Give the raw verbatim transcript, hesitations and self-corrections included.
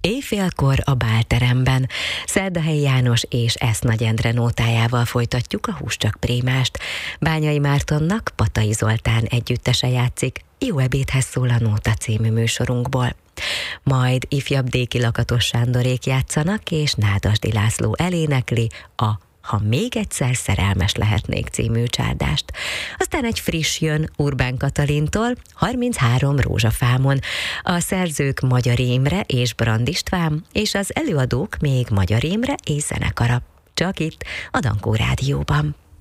Éjfélkor a Bálteremben. Szerdahelyi János és Esz Nagy Endre nótájával folytatjuk a Hús csak prémást. Bányai Mártonnak Patai Zoltán együttese játszik. Jó ebédhez szól a Nóta című műsorunkból. Majd ifjabb Déki Lakatos Sándorék játszanak, és Nádasdy László elénekli a Ha még egyszer szerelmes lehetnék című csárdást. Aztán egy friss jön Urbán Katalintól, harminchárom rózsafámon. A szerzők Magyar Imre és Brand István, és az előadók még Magyar Imre és zenekara. Csak itt, a Dankó Rádióban.